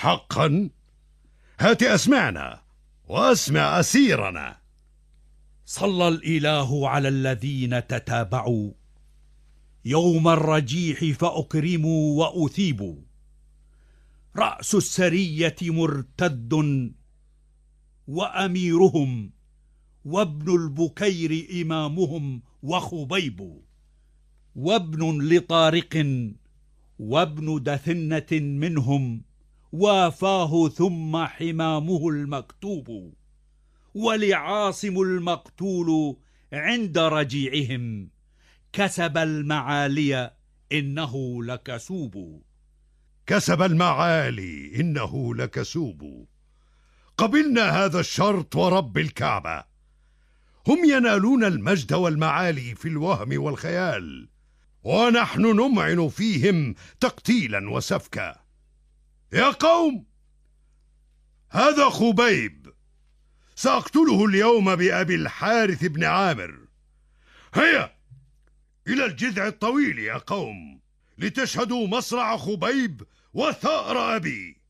حقا؟ هات أسمعنا وأسمع أسيرنا. صلى الإله على الذين تتابعوا يوم الرجيح فأكرموا وأثيبوا. رأس السرية مرتد وأميرهم، وابن البكير إمامهم وخبيب، وابن لطارق وابن دثنة منهم، وافاه ثم حمامه المكتوب. ولعاصم المقتول عند رجيعهم، كسب المعالي إنه لكسوب. كسب المعالي إنه لكسوب. قبلنا هذا الشرط ورب الكعبة. هم ينالون المجد والمعالي في الوهم والخيال، ونحن نمعن فيهم تقتيلا وسفكا. يا قوم، هذا خبيب، سأقتله اليوم بأبي الحارث بن عامر. هيا إلى الجذع الطويل يا قوم، لتشهدوا مصرع خبيب وثأر أبي.